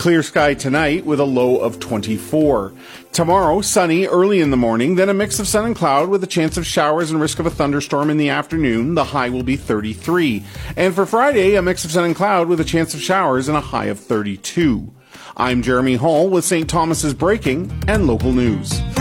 Clear sky tonight with a low of 24. Tomorrow, sunny early in the morning, then a mix of sun and cloud with a chance of showers and risk of a thunderstorm in the afternoon. The high will be 33. And for Friday, a mix of sun and cloud with a chance of showers and a high of 32. I'm Jeremy Hall with St. Thomas's Breaking and Local News.